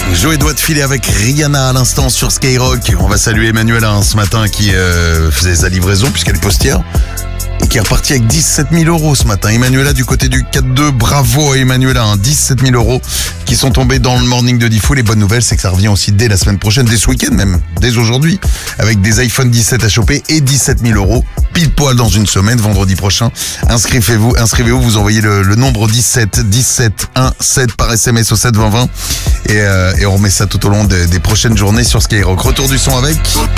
Joe doit de filer avec Rihanna à l'instant sur Skyrock. On va saluer Emmanuela ce matin qui faisait sa livraison puisqu'elle est postière et qui est repartie avec 17 000 € ce matin. Emmanuela du côté du 4-2, bravo à Emmanuela, 17 000 € qui sont tombés dans le morning de Diffoul. Les bonnes nouvelles, c'est que ça revient aussi dès la semaine prochaine, dès ce week-end même, dès aujourd'hui, avec des iPhone 17 à choper et 17 000 €, pile poil dans une semaine, vendredi prochain. Inscrivez-vous, vous envoyez le nombre 17 par SMS au 7 20 20 et on remet ça tout au long des prochaines journées sur Skyrock. Retour du son avec...